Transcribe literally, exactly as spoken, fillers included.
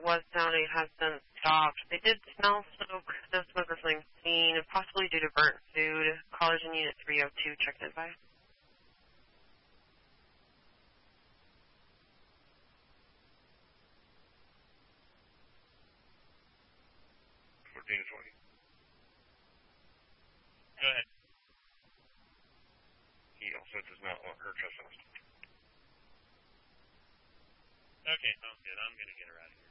was sounding has since stopped. They did smell smoke. No smoke or flame seen, possibly due to burnt food. Callers in Unit three oh two checked in by. fourteen twenty. Go ahead. He also does not want her trespassed. Okay, sounds good. I'm going to get her out of here.